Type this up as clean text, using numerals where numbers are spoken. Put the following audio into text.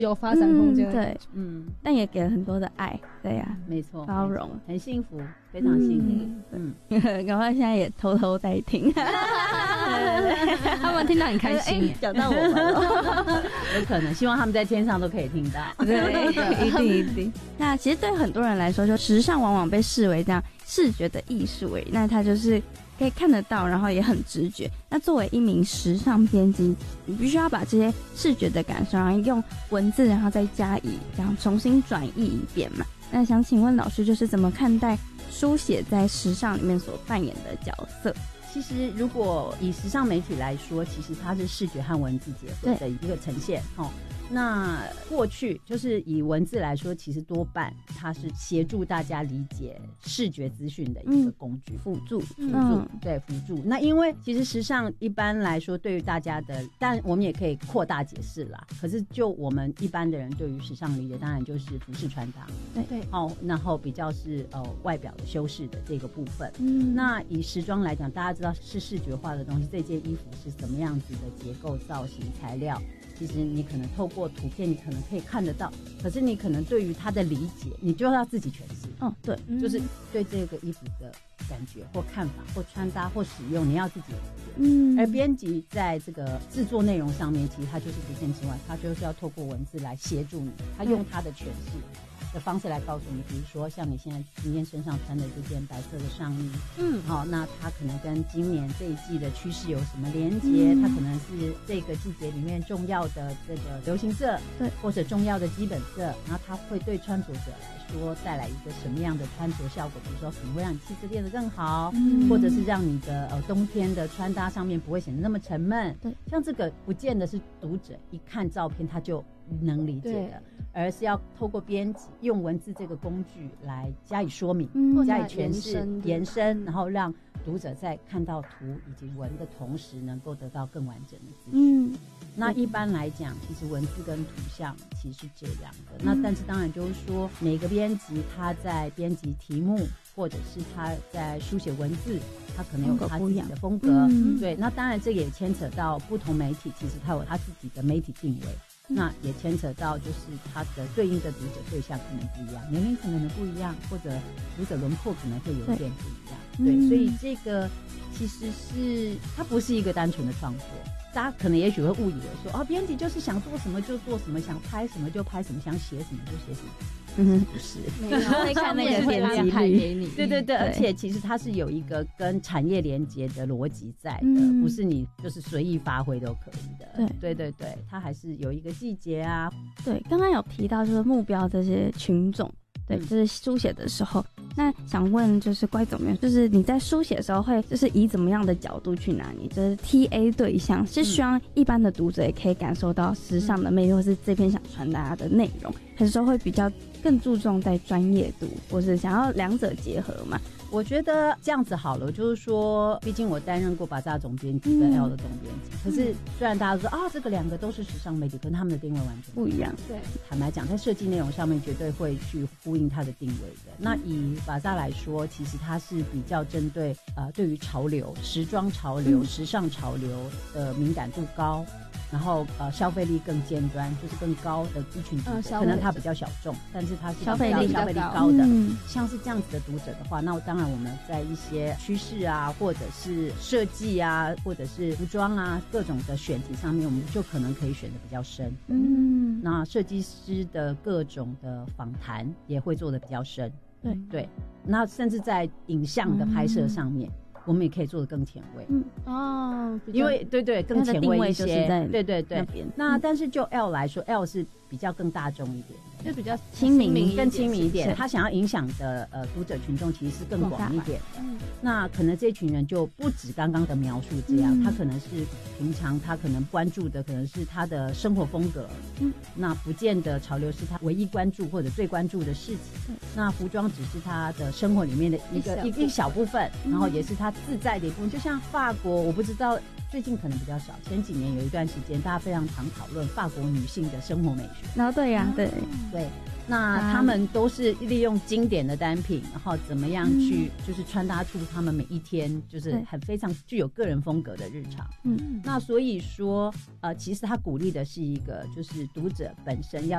有发展空间。 对，但也给了很多的爱，对呀， 没错， 包容， 很幸福，非常幸福。 赶快现在也偷偷在听， 他们听到很开心， 讲到我们了， 有可能，希望他们在天上都可以听到。 对，一定。那其实对很多人来说，就时尚往往被视为这样视觉的艺术，那它就是可以看得到，然后也很直觉。那作为一名时尚编辑，你必须要把这些视觉的感受，然后用文字，然后再加以这样重新转译一遍嘛。那想请问老师，就是怎么看待书写在时尚里面所扮演的角色？ 其实如果以时尚媒体来说，其实它是视觉和文字结合的一个呈现。那过去就是以文字来说，其实多半它是协助大家理解视觉资讯的一个工具， 辅助。 对，辅助。那因为其实时尚一般来说对于大家的，但我们也可以扩大解释啦。可是就我们一般的人对于时尚理解，当然就是服饰穿搭， 对， 然后比较是外表的修饰的这个部分。那以时装来讲，大家知道是视觉化的东西，这件衣服是什么样子的结构、造型、材料。其实你可能透过图片你可能可以看得到，可是你可能对于它的理解你就要自己诠释。 对， 就是对这个衣服的感觉或看法或穿搭或使用你要自己理解。而编辑在这个制作内容上面，其实它就是图片之外，它就是要透过文字来协助你，它用它的诠释的方式来告诉你，比如说像你现在今天身上穿的这件白色的上衣，那它可能跟今年这一季的趋势有什么连结？它可能是这个季节里面重要的这个流行色， 对， 或者重要的基本色，然后它会对穿着者来说带来一个什么样的穿着效果？比如说可能会让你气质变得更好，或者是让你的冬天的穿搭上面不会显得那么沉闷。 对，像这个不见得是读者一看照片他就能理解的，而是要透过编辑用文字这个工具来加以说明，加以诠释、延伸，然后让读者在看到图以及文的同时，能够得到更完整的资讯。那一般来讲，其实文字跟图像其实是这样的。那但是当然就是说，每个编辑他在编辑题目，或者是他在书写文字，他可能有他自己的风格。对，那当然这也牵扯到不同媒体，其实他有他自己的媒体定位。那也牵扯到就是它的对应的读者对象可能不一样，年龄可能不一样，或者读者轮廓可能会有一点不一样。对，所以这个其实是它不是一个单纯的创作。大家可能也许会误以为说，编辑就是想做什么就做什么，想拍什么就拍什么，想写什么就写什么。不是， 没有会看那个编辑派给你。 对，而且其实它是有一个跟产业连接的逻辑在的，不是你就是随意发挥都可以的。对，它还是有一个细节啊。 对，刚刚有提到就是目标这些群众，对，就是书写的时候。那想问就是乖总编，就是你在书写的时候会就是以怎么样的角度去拿捏？就是 TA 对象是希望一般的读者也可以感受到时尚的魅力，或是这篇想传达的内容，还是说会比较更注重在专业度，或是想要两者结合嘛？ 我觉得这样子好了，就是说，毕竟我担任过BAZAAR总编辑跟 L 的总编辑，可是虽然大家都说这个两个都是时尚媒体，跟他们的定位完全不一样。 对， 坦白讲，在设计内容上面绝对会去呼应它的定位的。那以BAZAAR来说，其实它是比较针对对于潮流、时装潮流、时尚潮流的敏感度高。然后消费力更尖端，就是更高的一群读者，可能他比较小众，但是他是消费力高的。像是这样子的读者的话，那当然我们在一些趋势啊，或者是设计啊，或者是服装啊各种的选题上面，我们就可能可以选的比较深。那设计师的各种的访谈也会做的比较深。对，那甚至在影像的拍摄上面。我们也可以做得更前卫，因为对更前卫一些，对，那但是就 L 来说 ，L 是比较更大众一点， 就比较亲民更亲民一点。他想要影响的读者群众其实是更广一点的。那可能这群人就不止刚刚的描述这样，他可能是平常他可能关注的可能是他的生活风格，那不见得潮流是他唯一关注或者最关注的事情。那服装只是他的生活里面的一小部分，然后也是他自在的一部分。就像法国，我不知道最近可能比较少，前几年有一段时间大家非常常讨论法国女性的生活美学。 对呀，对。 那他们都是利用经典的单品，然后怎么样去就是穿搭出他们每一天就是非常具有个人风格的日常。那所以说其实他鼓励的是一个就是读者本身要